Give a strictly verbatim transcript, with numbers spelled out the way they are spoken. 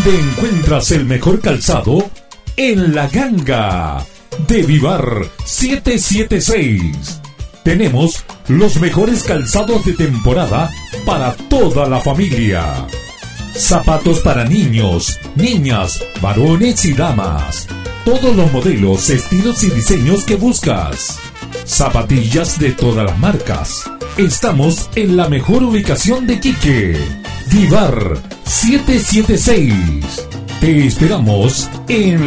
¿Dónde encuentras el mejor calzado? En La Ganga de Vivar siete siete seis. Tenemos los mejores calzados de temporada para toda la familia. Zapatos para niños, niñas, varones y damas. Todos los modelos, estilos y diseños que buscas. Zapatillas de todas las marcas. Estamos en la mejor ubicación de Iquique. Vivar siete siete seis. Te esperamos en